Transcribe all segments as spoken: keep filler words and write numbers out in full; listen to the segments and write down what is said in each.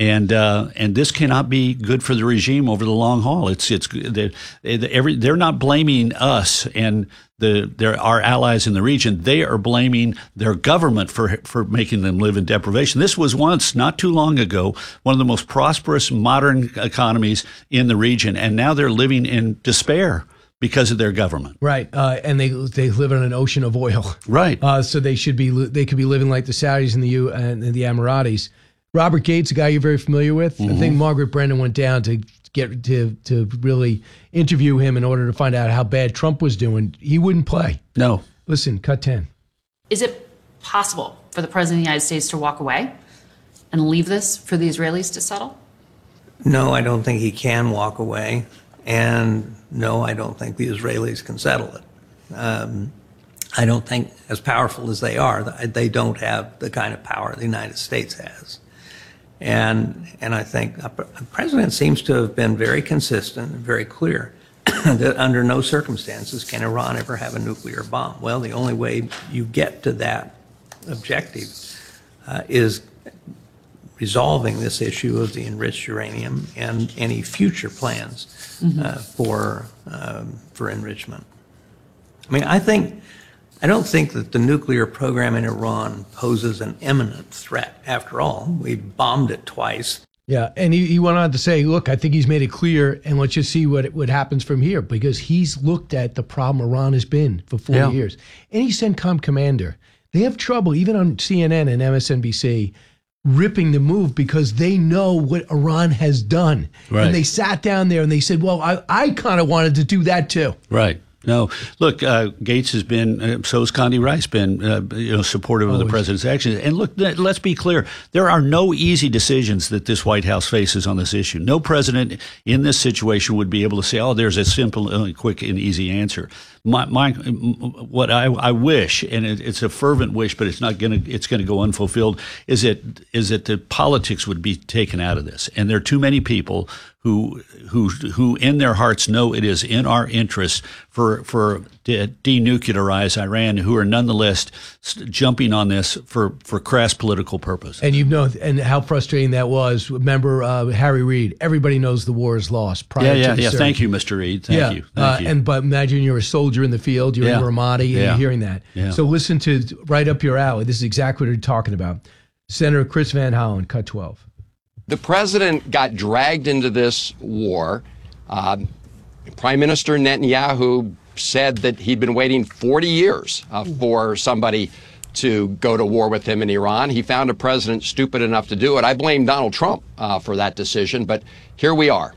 And uh, and this cannot be good for the regime over the long haul. It's it's they, every they're not blaming us and the their our allies in the region. They are blaming their government for for making them live in deprivation. This was once, not too long ago, one of the most prosperous modern economies in the region, and now they're living in despair because of their government. Right, uh, and they they live on an ocean of oil. Right. Uh, so they should be they could be living like the Saudis and the U and the Emiratis. Robert Gates, a guy you're very familiar with. Mm-hmm. I think Margaret Brennan went down to get to to really interview him in order to find out how bad Trump was doing. He wouldn't play. No. Listen, cut ten. Is it possible for the President of the United States to walk away and leave this for the Israelis to settle? No, I don't think he can walk away. And no, I don't think the Israelis can settle it. Um, I don't think, as powerful as they are, they don't have the kind of power the United States has. And and I think the president seems to have been very consistent and very clear that under no circumstances can Iran ever have a nuclear bomb. Well, the only way you get to that objective uh, is resolving this issue of the enriched uranium and any future plans mm-hmm. uh, for um, for enrichment. I mean, I think. I don't think that the nuclear program in Iran poses an imminent threat. After all, we bombed it twice. Yeah, and he, he went on to say, look, I think he's made it clear, and let's just see what what happens from here, because he's looked at the problem Iran has been for forty yeah. years. Any CENTCOM commander, they have trouble, even on C N N and M S N B C, ripping the move because they know what Iran has done. Right. And they sat down there and they said, well, I, I kind of wanted to do that too. Right. No, look, uh, Gates has been, uh, so has Condi Rice, been uh, you know, supportive Always. of the president's actions. And look, let's be clear, there are no easy decisions that this White House faces on this issue. No president in this situation would be able to say, oh, there's a simple, uh, quick, and easy answer. My, my, what I, I wish, and it, it's a fervent wish, but it's not going to, it's going to go unfulfilled, is that, is that the politics would be taken out of this. And there are too many people who, who, who in their hearts know it is in our interest for, for to denuclearize Iran, who are nonetheless jumping on this for, for crass political purpose. And you know, and how frustrating that was. Remember uh, Harry Reid? Everybody knows the war is lost. Prior yeah, yeah, to yeah. surge. Thank you, Mister Reid. Thank yeah. you. Thank uh, you. And but imagine you're a soldier in the field. You're yeah. in Ramadi, and yeah. you're hearing that. Yeah. So listen to right up your alley. This is exactly what you're talking about. Senator Chris Van Hollen, cut twelve. The president got dragged into this war. Um, Prime Minister Netanyahu said that he'd been waiting forty years uh, for somebody to go to war with him in Iran. He found a president stupid enough to do it. I blame Donald Trump uh, for that decision, but here we are.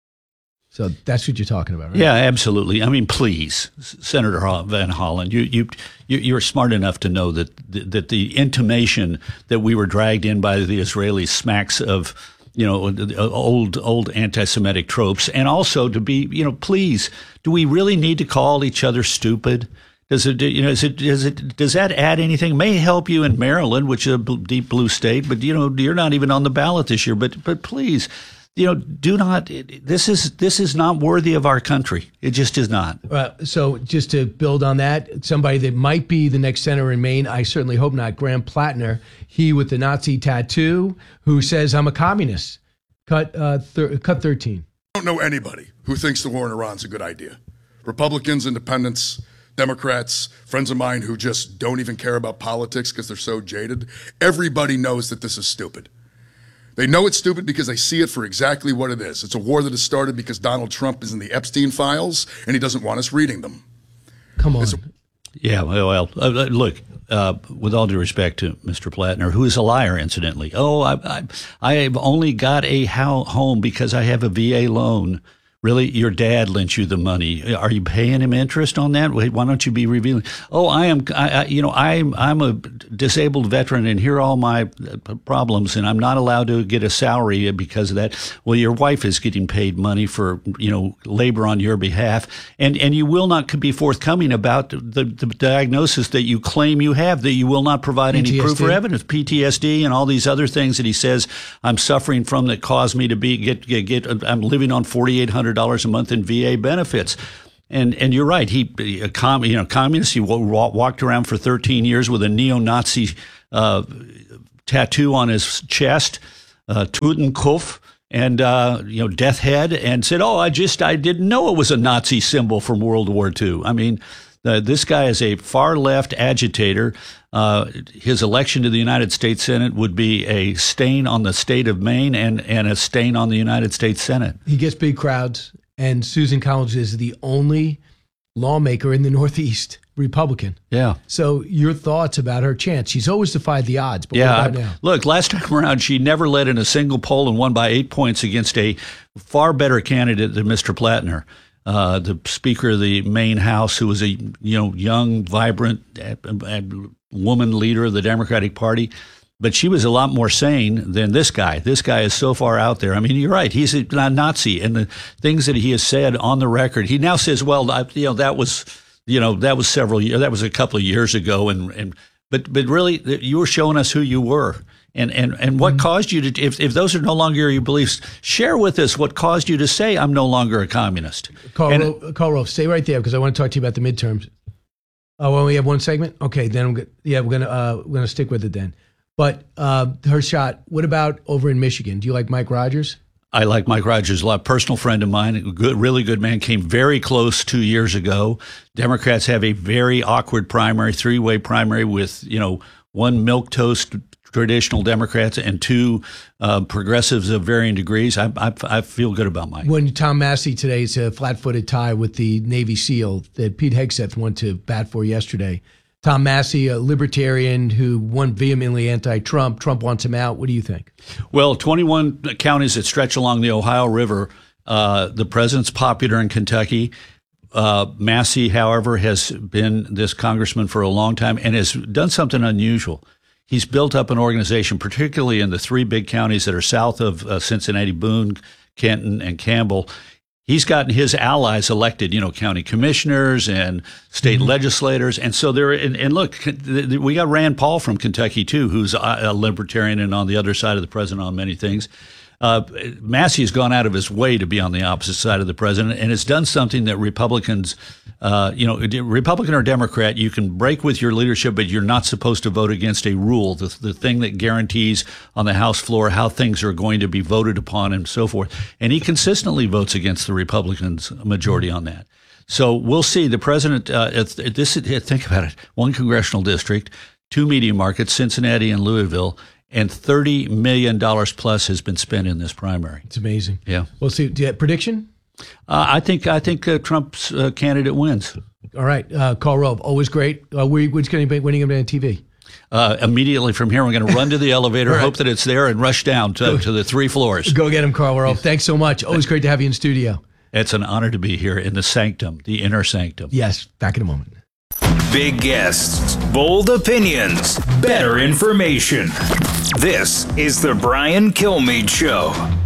So that's what you're talking about, right? Yeah, absolutely. I mean, please, Senator Van Hollen, you you you're smart enough to know that that the intimation that we were dragged in by the Israelis smacks of, you know, old old anti-Semitic tropes, and also to be, you know, please, do we really need to call each other stupid? Does it, you know, is it, does it, does that add anything? It may help you in Maryland, which is a deep blue state, but you know, you're not even on the ballot this year. But but please, you know, do not. This is this is not worthy of our country. It just is not. Uh, so just to build on that, somebody that might be the next senator in Maine, I certainly hope not, Graham Plattner, he with the Nazi tattoo, who says I'm a communist. Cut uh, thir- cut thirteen. I don't know anybody who thinks the war in Iran is a good idea. Republicans, independents, Democrats, friends of mine who just don't even care about politics because they're so jaded. Everybody knows that this is stupid. They know it's stupid because they see it for exactly what it is. It's a war that has started because Donald Trump is in the Epstein files and he doesn't want us reading them. Come on. It's a- yeah, well, uh, look, uh, with all due respect to Mister Plattner, who is a liar, incidentally. Oh, I, I, I've only got a ho- home because I have a V A loan. Really? Your dad lent you the money. Are you paying him interest on that? Why don't you be revealing? Oh, I am, I, I, you know, I'm, I'm a disabled veteran and here are all my problems and I'm not allowed to get a salary because of that. Well, your wife is getting paid money for, you know, labor on your behalf. And, and you will not be forthcoming about the, the diagnosis that you claim you have, that you will not provide P T S D. any proof or evidence, P T S D and all these other things that he says I'm suffering from that caused me to be, get, get, get I'm living on forty-eight hundred dollars a month in V A benefits. And and you're right. He, a com, you know, communist. He walked around for thirteen years with a neo-Nazi uh, tattoo on his chest. uh, Totenkopf and uh, you know, Death Head, and said, "Oh, I just I didn't know it was a Nazi symbol from World War Two." I mean, uh, this guy is a far left agitator. Uh, his election to the United States Senate would be a stain on the state of Maine and and a stain on the United States Senate. He gets big crowds, and Susan Collins is the only lawmaker in the Northeast Republican. Yeah. So your thoughts about her chance? She's always defied the odds. But yeah. what about now? Look, last time around, she never led in a single poll and won by eight points against a far better candidate than Mister Plattner, uh, the Speaker of the Maine House, who was a you know young, vibrant uh, uh, woman leader of the Democratic Party. But she was a lot more sane than this guy. This guy is so far out there. I mean, you're right. He's a Nazi, and the things that he has said on the record. He now says, "Well, I, you know, that was." You know, that was several years, that was a couple of years ago. And, and but but really, you were showing us who you were. And and, and what mm-hmm. caused you to, if, if those are no longer your beliefs, share with us what caused you to say, "I'm no longer a communist." Carl, and, Ro- Carl Rove, stay right there because I want to talk to you about the midterms. Oh, well, we have one segment? Okay, then I'm good. Yeah, we're going to uh, we're gonna stick with it then. But uh, her shot, what about over in Michigan? Do you like Mike Rogers? I like Mike Rogers a lot. Personal friend of mine, a good, really good man, came very close two years ago. Democrats have a very awkward primary, three-way primary with, you know, one milquetoast traditional Democrats and two uh, progressives of varying degrees. I, I, I feel good about Mike. When Tom Massey today, it's a flat-footed tie with the Navy SEAL that Pete Hegseth went to bat for yesterday. Tom Massey, a libertarian who won vehemently anti-Trump. Trump wants him out. What do you think? Well, twenty-one counties that stretch along the Ohio River. Uh, the president's popular in Kentucky. Uh, Massey, however, has been this congressman for a long time and has done something unusual. He's built up an organization, particularly in the three big counties that are south of uh, Cincinnati, Boone, Kenton, and Campbell. He's gotten his allies elected, you know, county commissioners and state mm-hmm. legislators. And so there, and, and look, we got Rand Paul from Kentucky, too, who's a libertarian and on the other side of the president on many things. Uh, Massey has gone out of his way to be on the opposite side of the president and has done something that Republicans, uh, you know, Republican or Democrat, you can break with your leadership, but you're not supposed to vote against a rule, the, the thing that guarantees on the House floor how things are going to be voted upon and so forth. And he consistently votes against the Republicans' majority on that. So we'll see. The president, uh, this, think about it, one congressional district, two media markets, Cincinnati and Louisville, and thirty million dollars plus has been spent in this primary. It's amazing. Yeah. We'll see. Do you have prediction? Uh, I think I think uh, Trump's uh, candidate wins. All right. Uh, Karl Rove, always great. Uh, we're going to be winning him on T V. Uh, immediately from here, we're going to run to the elevator, right. hope that it's there, and rush down to, to the three floors. Go get him, Karl Rove. Thanks so much. Always great to have you in studio. It's an honor to be here in the sanctum, the inner sanctum. Yes. Back in a moment. Big guests, bold opinions, better information. This is the Brian Kilmeade Show.